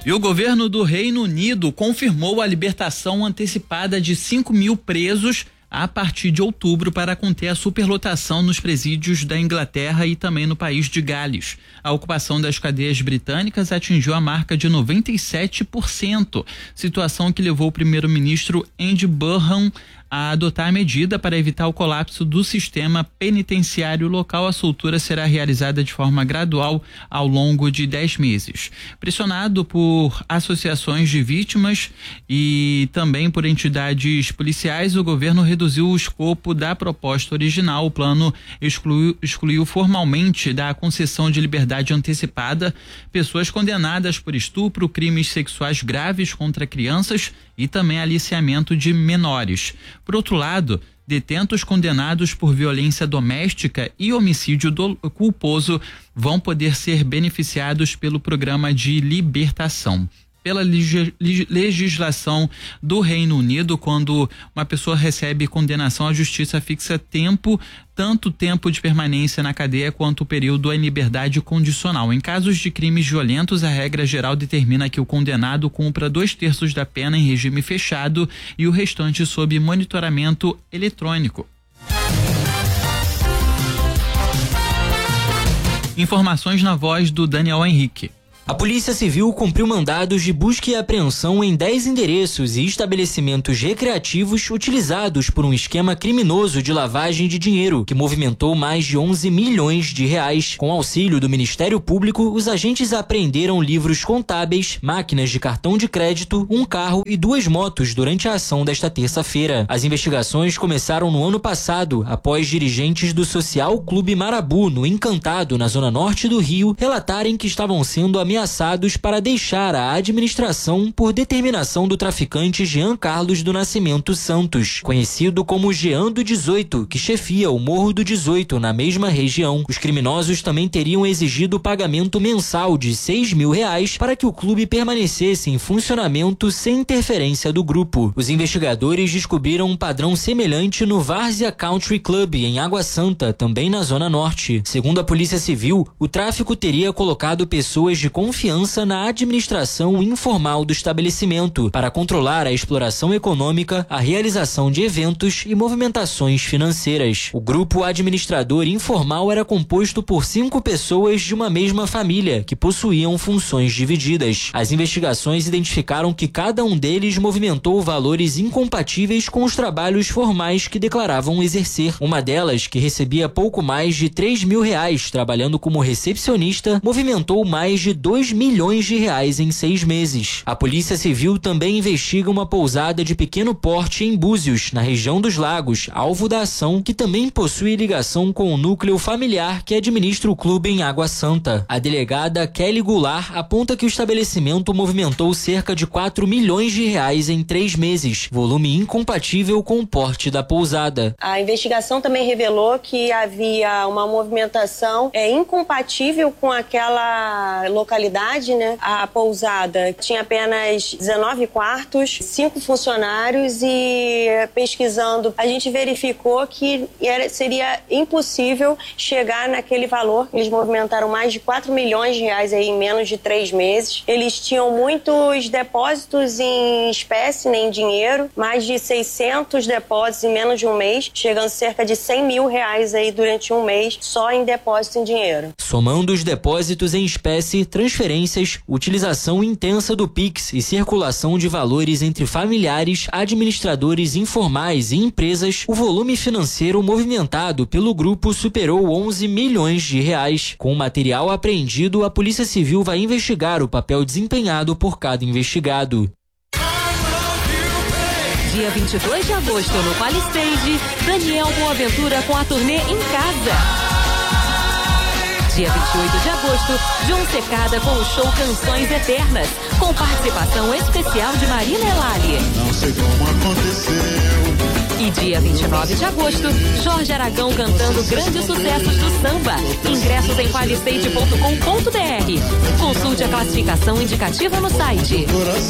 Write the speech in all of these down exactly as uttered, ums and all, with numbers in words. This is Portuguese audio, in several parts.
E o governo do Reino Unido confirmou a libertação antecipada de cinco mil presos a partir de outubro para conter a superlotação nos presídios da Inglaterra e também no país de Gales. A ocupação das cadeias britânicas atingiu a marca de noventa e sete por cento, situação que levou o primeiro-ministro Andy Burnham a adotar a medida para evitar o colapso do sistema penitenciário local. A soltura será realizada de forma gradual ao longo de dez meses. Pressionado por associações de vítimas e também por entidades policiais, o governo reduziu o escopo da proposta original. O plano excluiu, excluiu formalmente da concessão de liberdade antecipada pessoas condenadas por estupro, crimes sexuais graves contra crianças e também aliciamento de menores. Por outro lado, detentos condenados por violência doméstica e homicídio do, culposo vão poder ser beneficiados pelo programa de libertação. Pela legislação do Reino Unido, quando uma pessoa recebe condenação, a justiça fixa tempo, tanto tempo de permanência na cadeia quanto o período em liberdade condicional. Em casos de crimes violentos, a regra geral determina que o condenado cumpra dois terços da pena em regime fechado e o restante sob monitoramento eletrônico. Informações na voz do Daniel Henrique. A Polícia Civil cumpriu mandados de busca e apreensão em dez endereços e estabelecimentos recreativos utilizados por um esquema criminoso de lavagem de dinheiro, que movimentou mais de onze milhões de reais. Com auxílio do Ministério Público, os agentes apreenderam livros contábeis, máquinas de cartão de crédito, um carro e duas motos durante a ação desta terça-feira. As investigações começaram no ano passado, após dirigentes do Social Clube Marabu, no Encantado, na zona norte do Rio, relatarem que estavam sendo ameaçados ameaçados para deixar a administração por determinação do traficante Jean Carlos do Nascimento Santos, conhecido como Jean do dezoito, que chefia o Morro do dezoito na mesma região. Os criminosos também teriam exigido o pagamento mensal de seis mil reais para que o clube permanecesse em funcionamento sem interferência do grupo. Os investigadores descobriram um padrão semelhante no Várzea Country Club, em Água Santa, também na Zona Norte. Segundo a Polícia Civil, o tráfico teria colocado pessoas de confiança na administração informal do estabelecimento para controlar a exploração econômica, a realização de eventos e movimentações financeiras. O grupo administrador informal era composto por cinco pessoas de uma mesma família, que possuíam funções divididas. As investigações identificaram que cada um deles movimentou valores incompatíveis com os trabalhos formais que declaravam exercer. Uma delas, que recebia pouco mais de três mil reais trabalhando como recepcionista, movimentou mais de dois milhões de reais em seis meses. A Polícia Civil também investiga uma pousada de pequeno porte em Búzios, na região dos Lagos, alvo da ação, que também possui ligação com o núcleo familiar que administra o clube em Água Santa. A delegada Kelly Goulart aponta que o estabelecimento movimentou cerca de quatro milhões de reais em três meses, volume incompatível com o porte da pousada. A investigação também revelou que havia uma movimentação é, incompatível com aquela localidade, né? A pousada tinha apenas dezenove quartos, cinco funcionários e pesquisando a gente verificou que era, seria impossível chegar naquele valor. Eles movimentaram mais de quatro milhões de reais aí em menos de três meses. Eles tinham muitos depósitos em espécie, nem em dinheiro, mais de seiscentos depósitos em menos de um mês, chegando cerca de cem mil reais aí durante um mês só em depósito em dinheiro. Somando os depósitos em espécie, transferências, utilização intensa do Pix e circulação de valores entre familiares, administradores informais e empresas, o volume financeiro movimentado pelo grupo superou onze milhões de reais. Com o material apreendido, a Polícia Civil vai investigar o papel desempenhado por cada investigado. Dia vinte e dois de agosto no Palistage, Daniel Boaventura com a turnê Em Casa. Dia vinte e oito de agosto, John Secada com o show Canções Eternas, com participação especial de Marina Elali. Não sei como aconteceu. E dia vinte e nove de agosto, Jorge Aragão cantando grandes sucessos do samba. Ingressos em palistage ponto com ponto br. Consulte a classificação indicativa no site.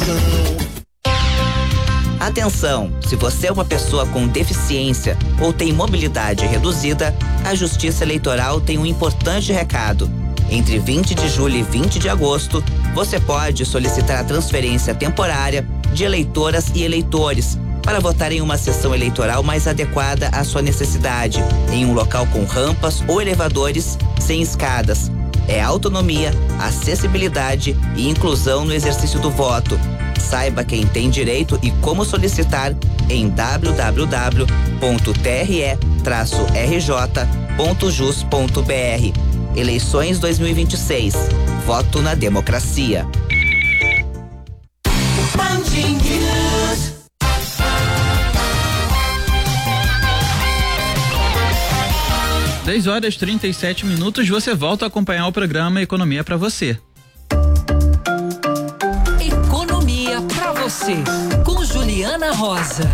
Atenção! Se você é uma pessoa com deficiência ou tem mobilidade reduzida, a Justiça Eleitoral tem um importante recado. Entre vinte de julho e vinte de agosto, você pode solicitar a transferência temporária de eleitoras e eleitores para votar em uma sessão eleitoral mais adequada à sua necessidade, em um local com rampas ou elevadores sem escadas. É autonomia, acessibilidade e inclusão no exercício do voto. Saiba quem tem direito e como solicitar em w w w ponto t r e traço r j ponto jus ponto b r. Eleições dois mil e vinte e seis. Voto na democracia. dez horas e trinta e sete minutos, você volta a acompanhar o programa Economia para você. Economia para você, com Juliana Rosa.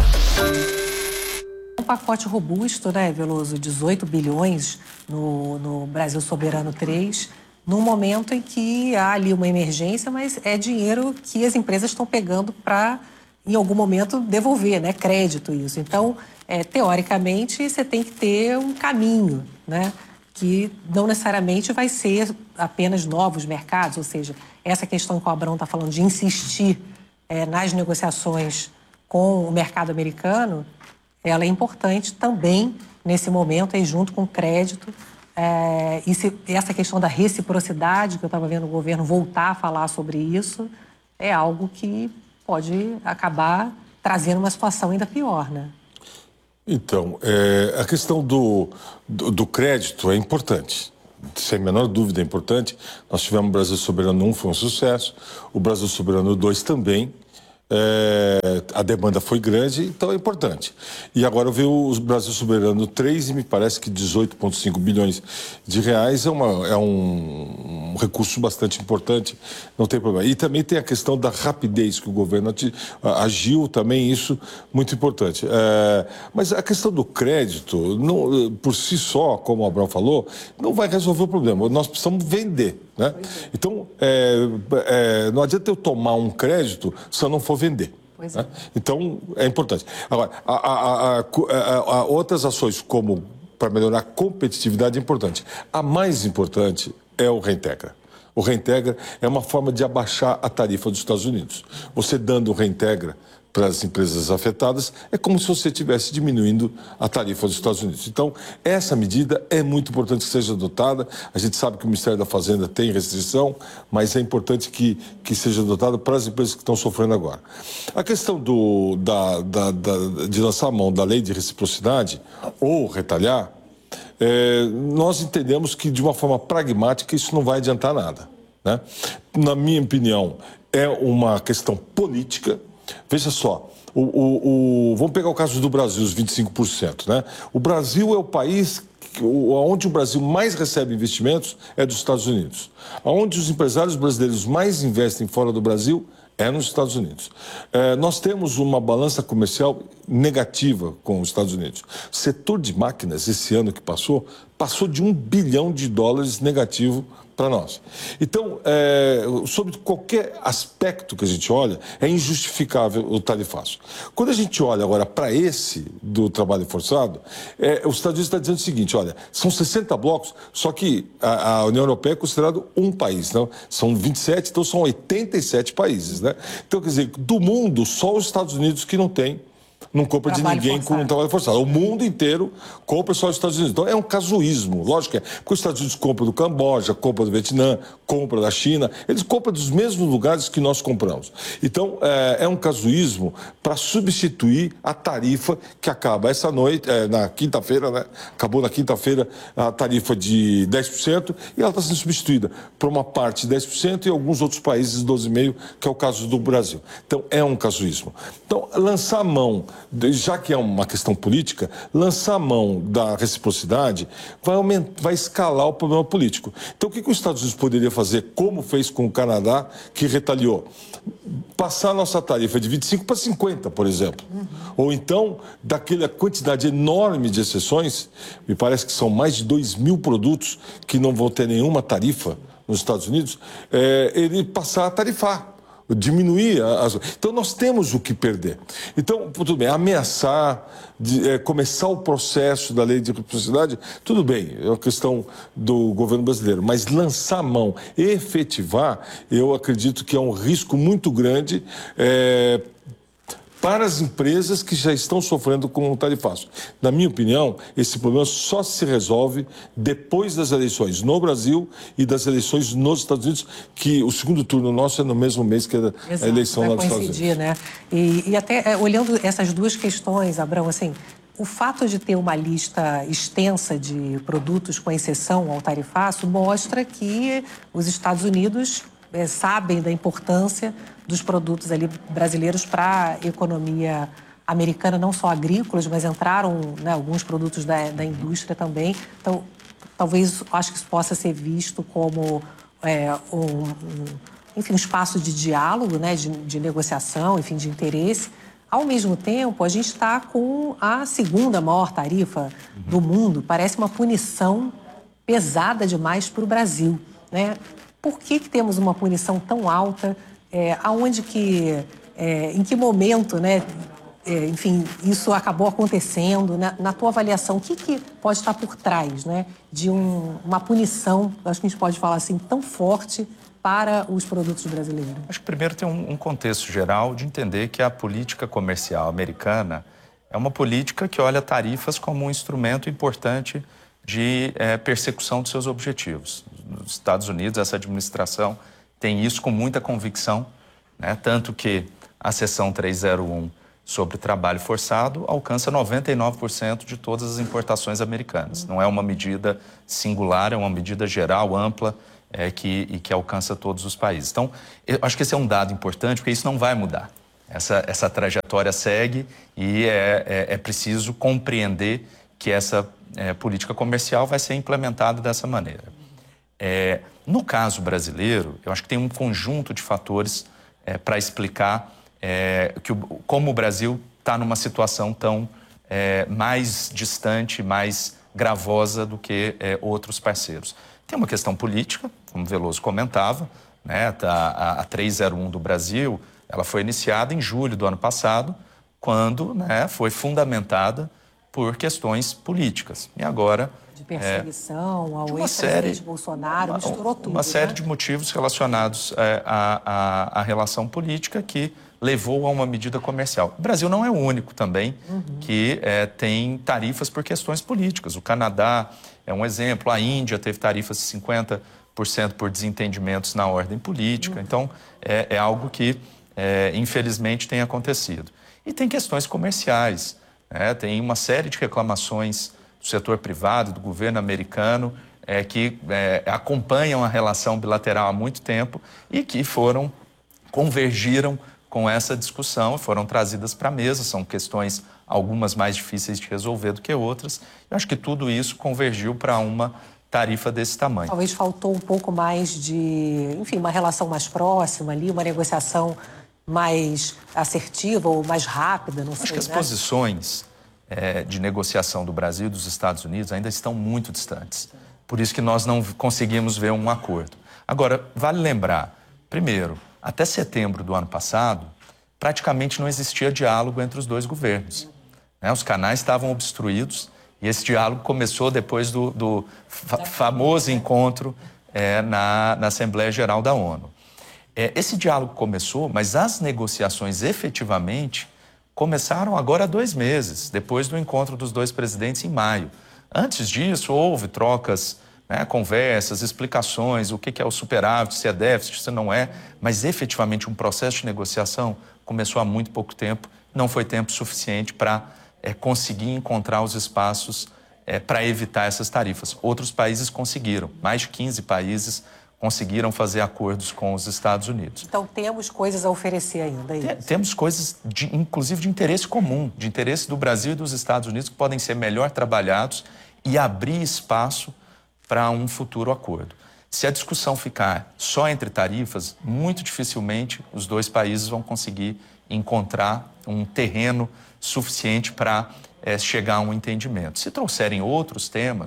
Um pacote robusto, né, Veloso? dezoito bilhões no, no Brasil Soberano três, num momento em que há ali uma emergência, mas é dinheiro que as empresas estão pegando para, em algum momento, devolver, né? Crédito, isso. Então, é, teoricamente, você tem que ter um caminho, né? Que não necessariamente vai ser apenas novos mercados, ou seja, essa questão que o Abrão está falando de insistir é, nas negociações com o mercado americano, ela é importante também nesse momento, aí, junto com o crédito. É, e se, essa questão da reciprocidade, que eu estava vendo o governo voltar a falar sobre isso, é algo que pode acabar trazendo uma situação ainda pior, né? Então, é, a questão do, do, do crédito é importante. Sem a menor dúvida é importante. Nós tivemos o Brasil Soberano um, foi um sucesso. O Brasil Soberano dois também. É, a demanda foi grande, então é importante. E agora veio o Brasil Soberano três e me parece que dezoito vírgula cinco bilhões de reais é, uma, é um, um recurso bastante importante, não tem problema. E também tem a questão da rapidez que o governo agiu, também isso muito importante. É, mas a questão do crédito, não, por si só, como o Abrão falou, não vai resolver o problema. Nós precisamos vender. Né? Então, é, é, não adianta eu tomar um crédito se eu não for vender. Pois né? é. Então, é importante. Agora, a, a, a, a, a outras ações como para melhorar a competitividade é importante. A mais importante é o Reintegra. O Reintegra é uma forma de abaixar a tarifa dos Estados Unidos. Você dando o Reintegra para as empresas afetadas, é como se você estivesse diminuindo a tarifa dos Estados Unidos. Então, essa medida é muito importante que seja adotada. A gente sabe que o Ministério da Fazenda tem restrição, mas é importante que, que seja adotada para as empresas que estão sofrendo agora. A questão do, da, da, da, de lançar a mão da lei de reciprocidade ou retalhar, é, nós entendemos que, de uma forma pragmática, isso não vai adiantar nada. Né? Na minha opinião, é uma questão política. Veja só, o, o, o, vamos pegar o caso do Brasil, os vinte e cinco por cento. Né? O Brasil é o país onde o Brasil mais recebe investimentos é dos Estados Unidos. Onde os empresários brasileiros mais investem fora do Brasil é nos Estados Unidos. É, nós temos uma balança comercial negativa com os Estados Unidos. O setor de máquinas, esse ano que passou, passou de um bilhão de dólares negativo para nós. Então, é, sobre qualquer aspecto que a gente olha, é injustificável o tarifaço. Quando a gente olha agora para esse do trabalho forçado, é, os Estados Unidos está dizendo o seguinte, olha, são sessenta blocos, só que a, a União Europeia é considerado um país, não? São vinte e sete, então são oitenta e sete países, né? Então, quer dizer, do mundo, só os Estados Unidos que não tem, não compra de ninguém forçado. Com um trabalho forçado. O mundo inteiro compra só os Estados Unidos. Então é um casuísmo, lógico que é. Porque os Estados Unidos compram do Camboja, compram do Vietnã, compram da China. Eles compram dos mesmos lugares que nós compramos. Então é, é um casuísmo para substituir a tarifa que acaba essa noite, é, na quinta-feira, né? Acabou na quinta-feira a tarifa de dez por cento e ela está sendo substituída por uma parte de dez por cento e alguns outros países doze vírgula cinco por cento, que é o caso do Brasil. Então é um casuísmo. Então lançar a mão, já que é uma questão política, lançar a mão da reciprocidade vai, aumentar, vai escalar o problema político. Então, o que, que os Estados Unidos poderia fazer, como fez com o Canadá, que retaliou? Passar a nossa tarifa de vinte e cinco para cinquenta, por exemplo. Uhum. Ou então, daquela quantidade enorme de exceções, me parece que são mais de dois mil produtos que não vão ter nenhuma tarifa nos Estados Unidos, é, ele passar a tarifar. diminuir as... Então nós temos o que perder. Então, tudo bem, ameaçar, de, é, começar o processo da lei de reciprocidade, tudo bem, é uma questão do governo brasileiro, mas lançar a mão e efetivar, eu acredito que é um risco muito grande é, para as empresas que já estão sofrendo com o tarifaço. Na minha opinião, esse problema só se resolve depois das eleições no Brasil e das eleições nos Estados Unidos, que o segundo turno nosso é no mesmo mês que a, Exato, a eleição lá dos Estados Unidos. Né? E, e até é, olhando essas duas questões, Abrão, assim, o fato de ter uma lista extensa de produtos com exceção ao tarifaço mostra que os Estados Unidos é, sabem da importância dos produtos ali brasileiros para a economia americana, não só agrícolas, mas entraram, né, alguns produtos da, da indústria também. Então, talvez, acho que isso possa ser visto como é, um, um, enfim, um espaço de diálogo, né, de, de negociação, enfim, de interesse. Ao mesmo tempo, a gente está com a segunda maior tarifa do mundo. Parece uma punição pesada demais para o Brasil, né? Por que que temos uma punição tão alta? É, aonde que, é, em que momento, né, é, enfim, isso acabou acontecendo? Na, na tua avaliação, o que, que pode estar por trás, né, de um, uma punição, acho que a gente pode falar assim, tão forte para os produtos brasileiros? Acho que primeiro tem um, um contexto geral de entender que a política comercial americana é uma política que olha tarifas como um instrumento importante de é, persecução dos seus objetivos. Nos Estados Unidos, essa administração tem isso com muita convicção, né? Tanto que a seção trezentos e um sobre trabalho forçado alcança noventa e nove por cento de todas as importações americanas. Não é uma medida singular, é uma medida geral, ampla, é, que, e que alcança todos os países. Então, eu acho que esse é um dado importante, porque isso não vai mudar. Essa, essa trajetória segue e é, é, é preciso compreender que essa é, política comercial vai ser implementada dessa maneira. É, no caso brasileiro, eu acho que tem um conjunto de fatores é, para explicar é, que o, como o Brasil está numa situação tão é, mais distante, mais gravosa do que é, outros parceiros. Tem uma questão política, como o Veloso comentava, né, a, a trezentos e um do Brasil, ela foi iniciada em julho do ano passado, quando, né, foi fundamentada por questões políticas. E agora... De perseguição é, ao ex-presidente Bolsonaro, misturou tudo. Uma série né? de motivos relacionados é, à, à, à relação política que levou a uma medida comercial. O Brasil não é o único também uhum. que é, tem tarifas por questões políticas. O Canadá é um exemplo, a Índia teve tarifas de cinquenta por cento por desentendimentos na ordem política. Uhum. Então, é, é algo que, é, infelizmente, tem acontecido. E tem questões comerciais. Né? Tem uma série de reclamações do setor privado, do governo americano, é, que é, acompanham a relação bilateral há muito tempo e que foram, convergiram com essa discussão, foram trazidas para a mesa. São questões, algumas mais difíceis de resolver do que outras. Eu acho que tudo isso convergiu para uma tarifa desse tamanho. Talvez faltou um pouco mais de, enfim, uma relação mais próxima ali, uma negociação mais assertiva ou mais rápida, não sei. Acho que as né? posições é, de negociação do Brasil e dos Estados Unidos ainda estão muito distantes. Por isso que nós não conseguimos ver um acordo. Agora, vale lembrar, primeiro, até setembro do ano passado, praticamente não existia diálogo entre os dois governos. Né? Os canais estavam obstruídos e esse diálogo começou depois do, do fa famoso encontro é, na, na Assembleia Geral da ONU. É, esse diálogo começou, mas as negociações efetivamente começaram agora há dois meses, depois do encontro dos dois presidentes em maio. Antes disso, houve trocas, né, conversas, explicações, o que é o superávit, se é déficit, se não é, mas efetivamente um processo de negociação começou há muito pouco tempo, não foi tempo suficiente para é, conseguir encontrar os espaços é, para evitar essas tarifas. Outros países conseguiram, mais de quinze países conseguiram fazer acordos com os Estados Unidos. Então temos coisas a oferecer ainda. É isso? Temos coisas, de, inclusive de interesse comum, de interesse do Brasil e dos Estados Unidos, que podem ser melhor trabalhados e abrir espaço para um futuro acordo. Se a discussão ficar só entre tarifas, muito dificilmente os dois países vão conseguir encontrar um terreno suficiente para é, chegar a um entendimento. Se trouxerem outros temas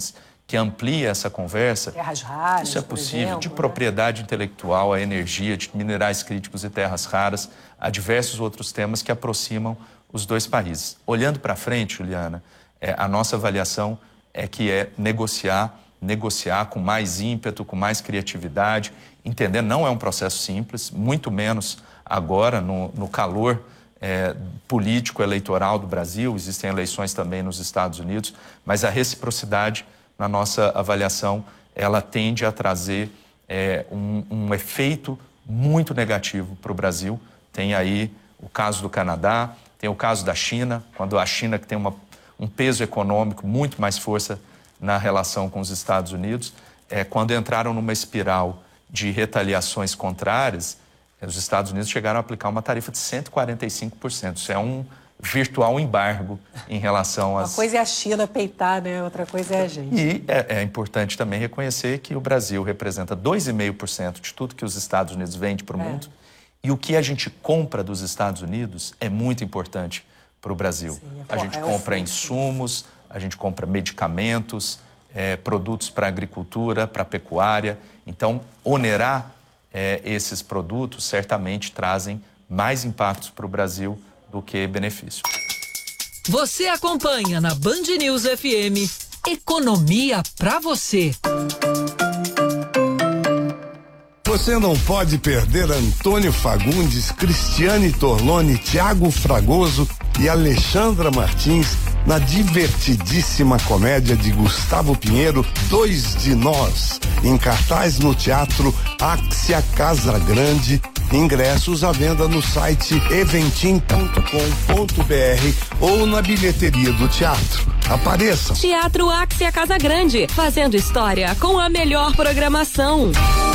que amplie essa conversa. Terras raras, isso é possível, exemplo, de né? propriedade intelectual, a energia, de minerais críticos e terras raras, a diversos outros temas que aproximam os dois países. Olhando para frente, Juliana, é, a nossa avaliação é que é negociar, negociar com mais ímpeto, com mais criatividade, entender, não é um processo simples, muito menos agora, no, no calor é, político, eleitoral do Brasil, existem eleições também nos Estados Unidos, mas a reciprocidade, na nossa avaliação, ela tende a trazer é, um, um efeito muito negativo para o Brasil. Tem aí o caso do Canadá, tem o caso da China, quando a China, que tem uma, um peso econômico, muito mais força na relação com os Estados Unidos, é, quando entraram numa espiral de retaliações contrárias, os Estados Unidos chegaram a aplicar uma tarifa de cento e quarenta e cinco por cento. Isso é um virtual embargo em relação às... Uma coisa é a China peitar, né? Outra coisa é a gente. E é, é importante também reconhecer que o Brasil representa dois vírgula cinco por cento de tudo que os Estados Unidos vendem para o é. mundo. E o que a gente compra dos Estados Unidos é muito importante para o Brasil. Sim, é, a gente é compra insumos, a gente compra medicamentos, é, produtos para agricultura, para pecuária. Então, onerar é, esses produtos certamente trazem mais impactos para o Brasil do que benefício. Você acompanha na Band News F M Economia para você. Você não pode perder Antônio Fagundes, Cristiane Torlone, Tiago Fragoso e Alexandra Martins na divertidíssima comédia de Gustavo Pinheiro, Dois de Nós, em cartaz no Teatro Axia Casagrande. Ingressos à venda no site eventim ponto com ponto br ou na bilheteria do teatro. Apareça! Teatro Axia Casagrande, fazendo história com a melhor programação.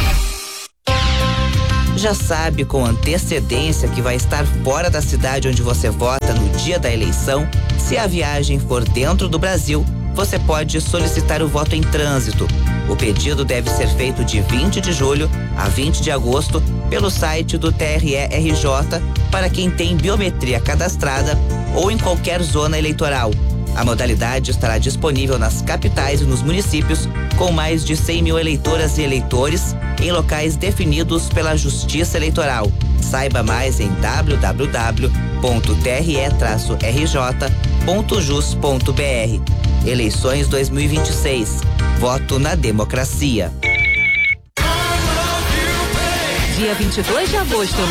Já sabe com antecedência que vai estar fora da cidade onde você vota no dia da eleição? Se a viagem for dentro do Brasil, você pode solicitar o voto em trânsito. O pedido deve ser feito de vinte de julho a vinte de agosto pelo site do T R E R J para quem tem biometria cadastrada ou em qualquer zona eleitoral. A modalidade estará disponível nas capitais e nos municípios com mais de cem mil eleitoras e eleitores em locais definidos pela Justiça Eleitoral. Saiba mais em w w w ponto t r e r j ponto jus ponto b r. Eleições dois mil e vinte e seis. Voto na democracia. Dia vinte e dois de agosto.